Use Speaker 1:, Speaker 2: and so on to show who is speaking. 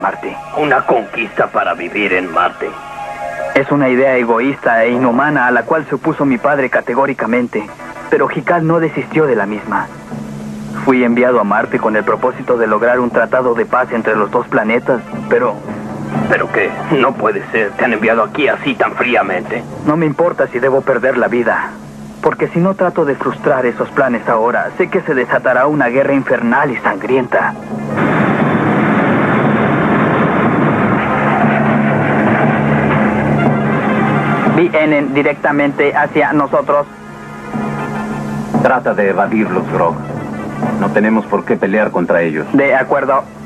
Speaker 1: Marte.
Speaker 2: Una conquista para vivir en Marte.
Speaker 1: Es una idea egoísta e inhumana a la cual se opuso mi padre categóricamente, pero Hikal no desistió de la misma. Fui enviado a Marte con el propósito de lograr un tratado de paz entre los dos planetas, pero...
Speaker 2: ¿Pero qué? No puede ser. Te han enviado aquí así tan fríamente.
Speaker 1: No me importa si debo perder la vida, porque si no trato de frustrar esos planes ahora, sé que se desatará una guerra infernal y sangrienta. Vienen directamente hacia nosotros.
Speaker 3: Trata de evadirlos, Grog. No tenemos por qué pelear contra ellos.
Speaker 1: De acuerdo.